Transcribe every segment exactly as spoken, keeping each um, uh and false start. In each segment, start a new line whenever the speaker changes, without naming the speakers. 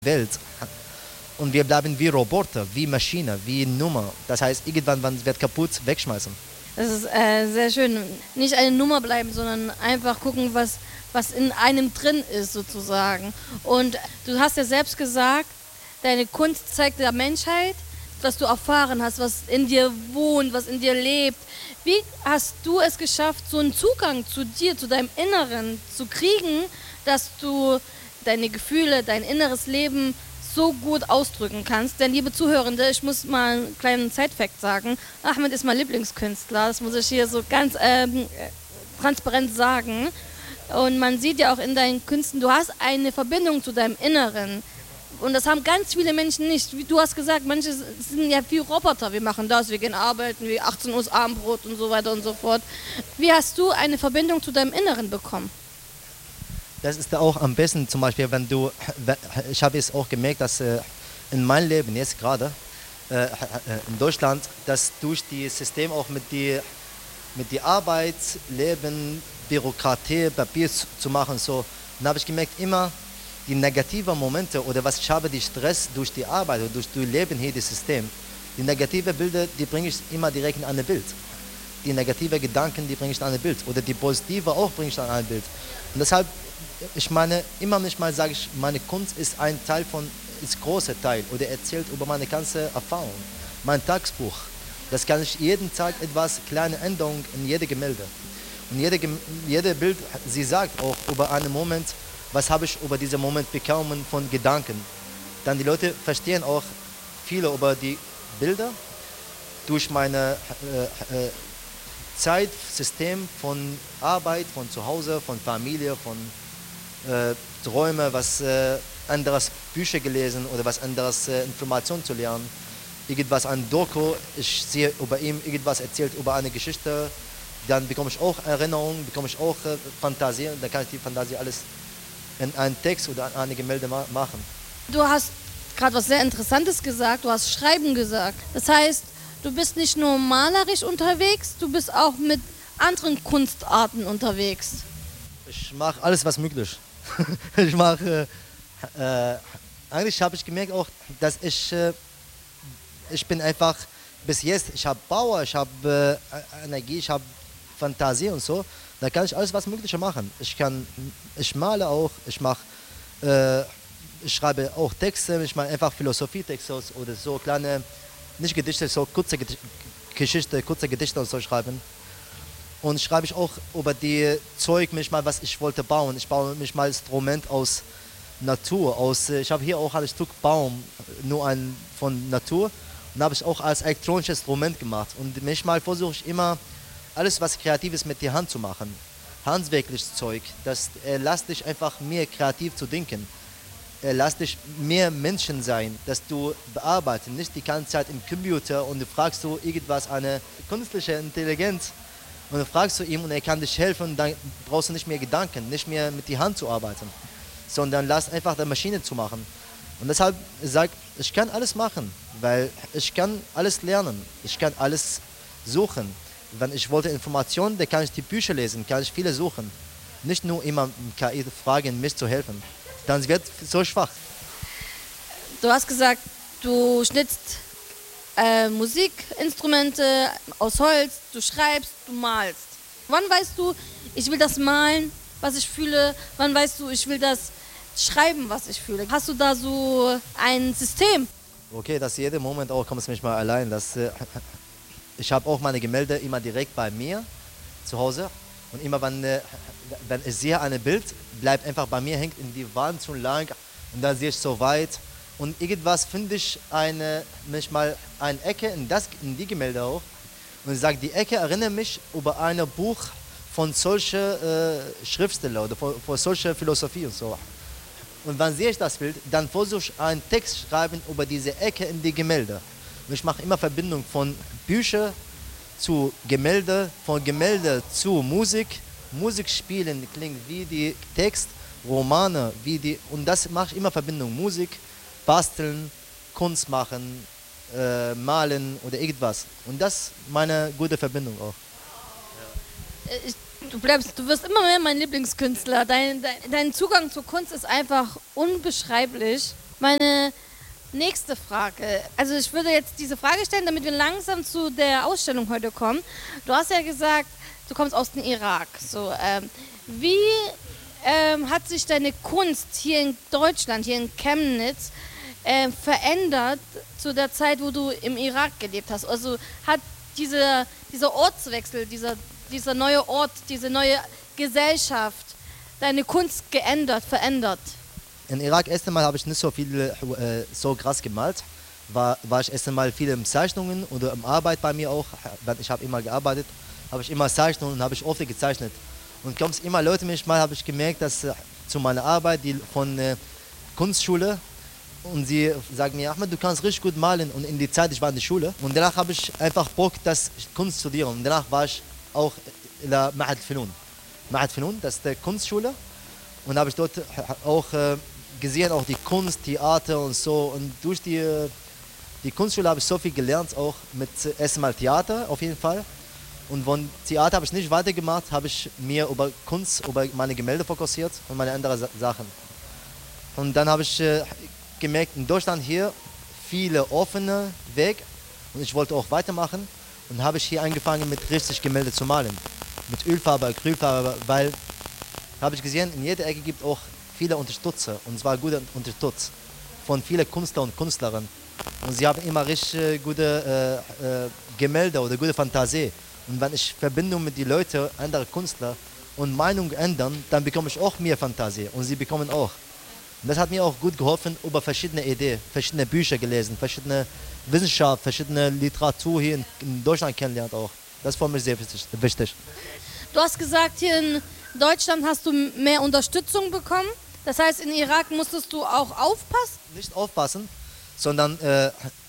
Welt. Und wir bleiben wie Roboter, wie Maschine, wie Nummer. Das heißt, irgendwann wenn es wird kaputt, wegschmeißen.
Das ist äh, sehr schön. Nicht eine Nummer bleiben, sondern einfach gucken, was, was in einem drin ist, sozusagen. Und du hast ja selbst gesagt, deine Kunst zeigt der Menschheit, was du erfahren hast, was in dir wohnt, was in dir lebt. Wie hast du es geschafft, so einen Zugang zu dir, zu deinem Inneren zu kriegen, dass du deine Gefühle, dein inneres Leben so gut ausdrücken kannst? Denn, liebe Zuhörende, ich muss mal einen kleinen Side-Fact sagen. Ahmed ist mein Lieblingskünstler, das muss ich hier so ganz ähm, transparent sagen. Und man sieht ja auch in deinen Künsten, du hast eine Verbindung zu deinem Inneren. Und das haben ganz viele Menschen nicht. Wie du hast gesagt, manche sind ja wie Roboter. Wir machen das, wir gehen arbeiten, wie achtzehn Uhr ist Abendbrot und so weiter und so fort. Wie hast du eine Verbindung zu deinem Inneren bekommen?
Das ist auch am besten, zum Beispiel, wenn du, ich habe es auch gemerkt, dass äh, in meinem Leben jetzt gerade äh, in Deutschland, dass durch das System auch mit die, mit die Arbeit, Leben, Bürokratie, Papier zu, zu machen, so, dann habe ich gemerkt, immer die negativen Momente oder was ich habe, die Stress durch die Arbeit oder durch das Leben hier, das System, die negativen Bilder, die bringe ich immer direkt in ein Bild. Die negativen Gedanken, die bringe ich in ein Bild. Oder die positive auch bringe ich in ein Bild. Und deshalb, ich meine, immer manchmal sage ich, meine Kunst ist ein Teil von, ist ein großer Teil oder erzählt über meine ganze Erfahrung. Mein Tagebuch, das kann ich jeden Tag etwas, kleine Änderungen in jede Gemälde. Und jede, jede Bild, sie sagt auch über einen Moment, was habe ich über diesen Moment bekommen von Gedanken. Dann die Leute verstehen auch viele über die Bilder durch meine äh, äh, Zeitsystem von Arbeit, von zu Hause, von Familie, von äh, Träume, was äh, anderes Bücher gelesen oder was anderes äh, Informationen zu lernen. Irgendwas an Doku, ich sehe über ihn irgendwas erzählt über eine Geschichte, dann bekomme ich auch Erinnerungen, bekomme ich auch äh, Fantasie und dann kann ich die Fantasie alles in einen Text oder in eine Gemälde ma machen.
Du hast gerade was sehr Interessantes gesagt, du hast Schreiben gesagt. Das heißt, du bist nicht nur malerisch unterwegs, du bist auch mit anderen Kunstarten unterwegs.
Ich mache alles, was möglich. ich mache, äh, äh, eigentlich habe ich gemerkt auch, dass ich, äh, ich bin einfach, bis jetzt, ich habe Power, ich habe äh, Energie, ich habe Fantasie und so, da kann ich alles, was möglich machen. Ich kann, ich male auch, ich mache, äh, ich schreibe auch Texte, ich mache einfach Philosophietexte oder so kleine, nicht Gedichte, so kurze Geschichte, kurze Gedichte und so schreiben. Und schreibe ich auch über die Zeug, mich mal, was ich wollte bauen. Ich baue mich mal Instrument aus Natur, aus, ich habe hier auch ein Stück Baum, nur ein von Natur, und habe ich auch als elektronisches Instrument gemacht. Und manchmal versuche ich immer, alles was Kreatives mit der Hand zu machen. Handwerkliches Zeug, das äh, lässt dich einfach mehr kreativ zu denken. Äh, lass dich mehr Menschen sein, dass du bearbeiten, nicht die ganze Zeit im Computer und du fragst du irgendwas, eine künstliche Intelligenz und du fragst du ihm und er kann dich helfen, dann brauchst du nicht mehr Gedanken, nicht mehr mit der Hand zu arbeiten, sondern lass einfach die Maschine zu machen. Und deshalb sag ich kann alles machen, weil ich kann alles lernen, ich kann alles suchen. Wenn ich wollte Informationen, dann kann ich die Bücher lesen, kann ich viele suchen. Nicht nur immer K I fragen, mich zu helfen. Dann wird es so schwach.
Du hast gesagt, du schnitzt äh, Musikinstrumente aus Holz, du schreibst, du malst. Wann weißt du, ich will das malen, was ich fühle? Wann weißt du, ich will das schreiben, was ich fühle? Hast du da so ein System?
Okay, dass jeden Moment auch kommt es mich mal allein. Dass, äh, ich habe auch meine Gemälde immer direkt bei mir zu Hause. Und immer wenn, äh, wenn ich sehe ein Bild, bleibt einfach bei mir, hängt in die Wand zu lang und dann sehe ich so weit. Und irgendwas finde ich eine, manchmal eine Ecke in, das, in die Gemälde auch. Und ich sage, die Ecke erinnert mich über ein Buch von solchen äh, Schriftstellern oder von, von solcher Philosophie und so. Und wenn sehe ich das Bild, dann versuche ich einen Text zu schreiben über diese Ecke in die Gemälde. Und ich mache immer Verbindung von Büchern zu Gemälde, von Gemälde zu Musik. Musik spielen klingt wie die Text, Romane, wie die, und das mache ich immer Verbindung. Musik, basteln, Kunst machen, äh, malen oder irgendwas. Und das ist meine gute Verbindung auch.
Ich, du bleibst, du wirst immer mehr mein Lieblingskünstler. Dein, dein, dein Zugang zur Kunst ist einfach unbeschreiblich. Meine nächste Frage. Also ich würde jetzt diese Frage stellen, damit wir langsam zu der Ausstellung heute kommen. Du hast ja gesagt, du kommst aus dem Irak. So, ähm, wie ähm, hat sich deine Kunst hier in Deutschland, hier in Chemnitz, äh, verändert zu der Zeit, wo du im Irak gelebt hast? Also hat diese, dieser Ortswechsel, dieser, dieser neue Ort, diese neue Gesellschaft deine Kunst geändert, verändert?
In Irak erst einmal habe ich nicht so viel äh, so krass gemalt. War, war ich erst einmal viel in Zeichnungen oder in Arbeit bei mir auch. Ich habe immer gearbeitet, habe ich immer Zeichnungen und habe ich oft gezeichnet. Und kommen immer Leute mich mal, habe ich gemerkt, dass äh, zu meiner Arbeit, die von äh, Kunstschule, und sie sagen mir, Ahmed, du kannst richtig gut malen. Und in die Zeit, ich war in der Schule. Und danach habe ich einfach Bock, das Kunst zu studieren. Und danach war ich auch in der Ma'had Funun. Ma'had Funun, das ist die Kunstschule. Und habe ich dort auch äh, gesehen, auch die Kunst, Theater und so. Und durch die, die Kunstschule habe ich so viel gelernt, auch mit erstmal Theater auf jeden Fall. Und von Theater habe ich nicht weitergemacht, habe ich mir über Kunst, über meine Gemälde fokussiert und meine anderen Sachen. Und dann habe ich äh, gemerkt, in Deutschland hier viele offene Wege und ich wollte auch weitermachen. Und habe ich hier angefangen mit richtig Gemälde zu malen. Mit Ölfarbe, Acrylfarbe, weil habe ich gesehen, in jeder Ecke gibt es auch viele Unterstützer, und zwar gute Unterstützer von vielen Künstlern und Künstlerinnen. Und sie haben immer richtig gute äh, äh, Gemälde oder gute Fantasie. Und wenn ich Verbindung mit den Leuten, anderen Künstler und Meinung ändern, dann bekomme ich auch mehr Fantasie und sie bekommen auch. Und das hat mir auch gut geholfen, über verschiedene Ideen, verschiedene Bücher gelesen, verschiedene Wissenschaft, verschiedene Literatur hier in, in Deutschland kennengelernt auch. Das ist für mich sehr wichtig.
Du hast gesagt, hier in Deutschland hast du mehr Unterstützung bekommen. Das heißt, in Irak musstest du auch aufpassen?
Nicht aufpassen, sondern äh,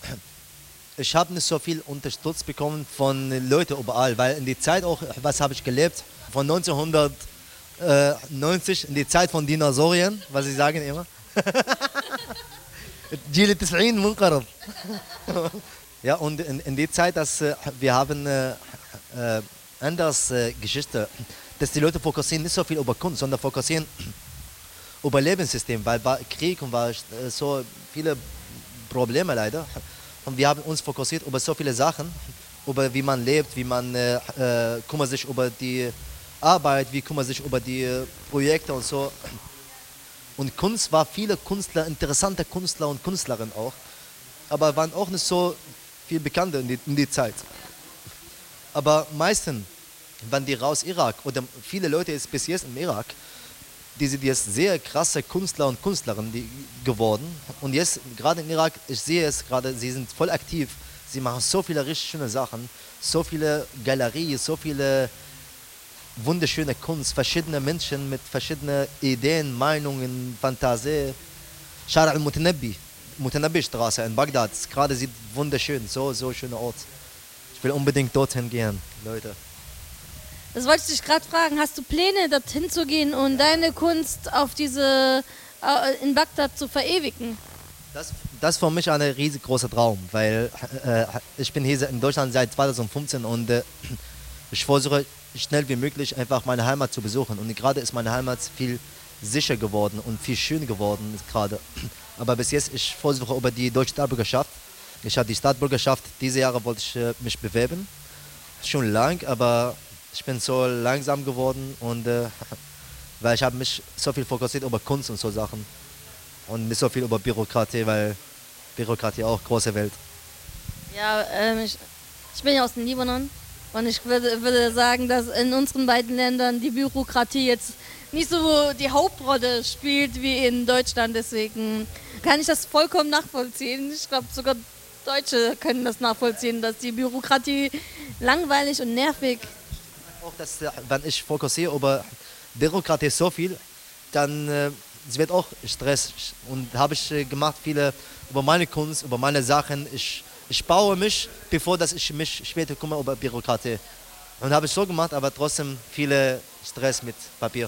ich habe nicht so viel unterstützt bekommen von Leuten überall, weil in die Zeit auch, was habe ich gelebt, von neunzehnhundertneunzig, in die Zeit von Dinosauriern, was sie sagen immer. Jil tis'in munqarad. Ja, und in, in die Zeit, dass äh, wir haben äh, äh, anders äh, Geschichte, dass die Leute fokussieren nicht so viel über Kunst, sondern fokussieren über Lebenssystem, weil war Krieg und war äh, so viele Probleme leider. Und wir haben uns fokussiert über so viele Sachen, über wie man lebt, wie man äh, äh, kümmert sich über die Arbeit, wie kümmert sich über die äh, Projekte und so. Und Kunst war viele Künstler, interessante Künstler und Künstlerinnen auch, aber waren auch nicht so viel bekannter in die, in die Zeit. Aber meistens, wenn die raus Irak, oder viele Leute ist bis jetzt im Irak, die sind jetzt sehr krasse Künstler und Künstlerinnen die, geworden. Und jetzt, gerade im Irak, ich sehe es gerade, sie sind voll aktiv. Sie machen so viele richtig schöne Sachen, so viele Galerien, so viele wunderschöne Kunst, verschiedene Menschen mit verschiedenen Ideen, Meinungen, Fantasie. Shara al-Mutanabbi, Mutanabbi-Straße in Bagdad, gerade sieht wunderschön, so, so schöner Ort. Ich will unbedingt dorthin gehen, Leute.
Das wollte ich dich gerade fragen. Hast du Pläne, dorthin zu gehen und deine Kunst auf diese, äh, in Bagdad zu verewigen?
Das, das ist für mich ein riesengroßer Traum, weil äh, ich bin hier in Deutschland seit zweitausendfünfzehn und äh, ich versuche schnell wie möglich einfach meine Heimat zu besuchen. Und gerade ist meine Heimat viel sicher geworden und viel schön geworden gerade. Aber bis jetzt, ich versuche über die deutsche Staatsbürgerschaft. Ich habe die Staatsbürgerschaft, diese Jahre wollte ich äh, mich bewerben. Schon lang, aber ich bin so langsam geworden und äh, weil ich habe mich so viel fokussiert über Kunst und so Sachen und nicht so viel über Bürokratie, weil Bürokratie auch große Welt.
Ja, ähm, ich, ich bin ja aus dem Libanon und ich würde, würde sagen, dass in unseren beiden Ländern die Bürokratie jetzt nicht so die Hauptrolle spielt wie in Deutschland. Deswegen kann ich das vollkommen nachvollziehen. Ich glaube, sogar Deutsche können das nachvollziehen, dass die Bürokratie langweilig und nervig ist.
Auch, dass, wenn ich fokussiere über Bürokratie so viel, dann äh, es wird auch Stress. Und habe ich äh, gemacht viele über meine Kunst, über meine Sachen. Ich, ich baue mich, bevor dass ich mich später kümmere über Bürokratie. Und habe ich so gemacht, aber trotzdem viele Stress mit Papier.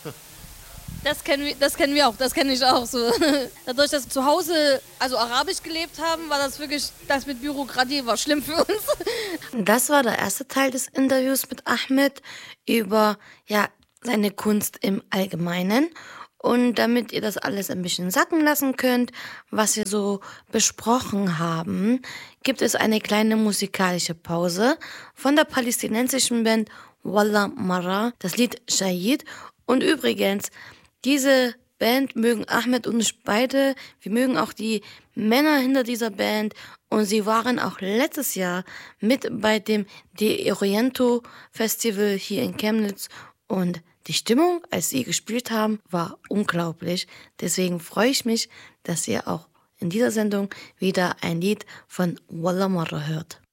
Das kennen wir, das kennen wir auch, das kenne ich auch so. Dadurch, dass wir zu Hause also arabisch gelebt haben, war das wirklich, das mit Bürokratie war schlimm für uns.
Das war der erste Teil des Interviews mit Ahmed über ja, seine Kunst im Allgemeinen. Und damit ihr das alles ein bisschen sacken lassen könnt, was wir so besprochen haben, gibt es eine kleine musikalische Pause von der palästinensischen Band Wallah Marra, das Lied Shahid. Und übrigens, diese Band mögen Ahmed und ich beide. Wir mögen auch die Männer hinter dieser Band. Und sie waren auch letztes Jahr mit bei dem De Oriento Festival hier in Chemnitz. Und die Stimmung, als sie gespielt haben, war unglaublich. Deswegen freue ich mich, dass ihr auch in dieser Sendung wieder ein Lied von Wallah Marra hört.